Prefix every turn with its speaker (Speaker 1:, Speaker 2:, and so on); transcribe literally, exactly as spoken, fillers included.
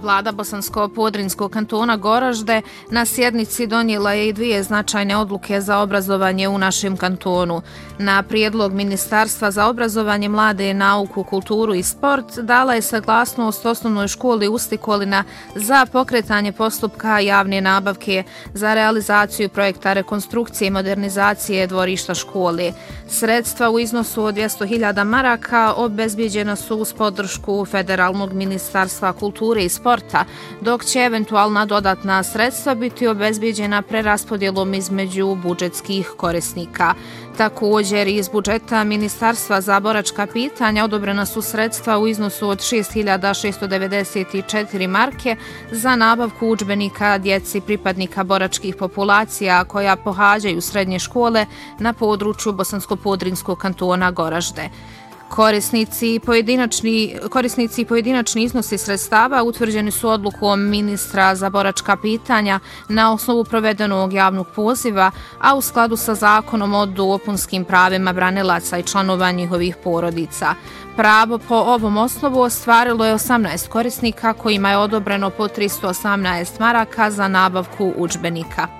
Speaker 1: Vlada Bosansko-Podrinjskog kantona Goražde na sjednici donijela je i dvije značajne odluke za obrazovanje u našem kantonu. Na prijedlog Ministarstva za obrazovanje, mlade, nauku, kulturu i sport dala je saglasnost osnovnoj školi Ustikolina za pokretanje postupka javne nabavke za realizaciju projekta rekonstrukcije i modernizacije dvorišta škole. Sredstva u iznosu od dvjesto hiljada maraka obezbijeđena su uz podršku Federalnog ministarstva kulture i sporta, dok će eventualna dodatna sredstva biti obezbijeđena preraspodjelom između budžetskih korisnika. Također, iz budžeta Ministarstva za boračka pitanja odobrena su sredstva u iznosu od šest hiljada šesto devedeset četiri marke za nabavku udžbenika djeci pripadnika boračkih populacija koja pohađaju srednje škole na području Bosansko-Podrinjskog kantona Goražde. Korisnici pojedinačni, korisnici pojedinačni iznosi sredstava utvrđeni su odlukom ministra za boračka pitanja na osnovu provedenog javnog poziva, a u skladu sa zakonom o dopunskim pravima branilaca i članova njihovih porodica. Pravo po ovom osnovu ostvarilo je osamnaest korisnika kojima je odobreno po tristo osamnaest maraka za nabavku udžbenika.